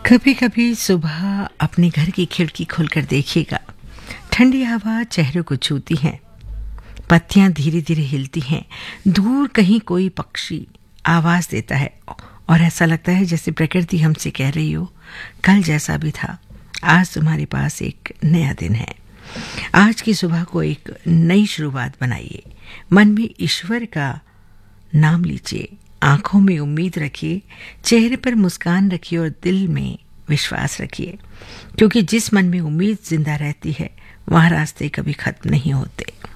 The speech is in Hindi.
कभी कभी सुबह अपने घर की खिड़की खोलकर देखिएगा। ठंडी हवा चेहरे को छूती है, पत्तियां धीरे धीरे हिलती हैं, दूर कहीं कोई पक्षी आवाज देता है और ऐसा लगता है जैसे प्रकृति हमसे कह रही हो, कल जैसा भी था, आज तुम्हारे पास एक नया दिन है। आज की सुबह को एक नई शुरुआत बनाइए। मन में ईश्वर का नाम लीजिए, आंखों में उम्मीद रखिए, चेहरे पर मुस्कान रखिए और दिल में विश्वास रखिए, क्योंकि जिस मन में उम्मीद जिंदा रहती है वहां रास्ते कभी खत्म नहीं होते।